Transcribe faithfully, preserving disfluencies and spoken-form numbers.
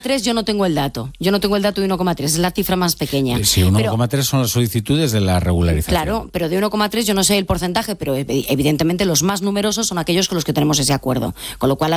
tres yo no tengo el dato. Yo no tengo el dato de uno coma tres, es la cifra más pequeña. Sí, uno coma tres son las solicitudes de la regularización. Claro, pero de uno coma tres yo no sé el porcentaje, pero evidentemente los más numerosos son aquellos con los que tenemos ese acuerdo. Con lo cual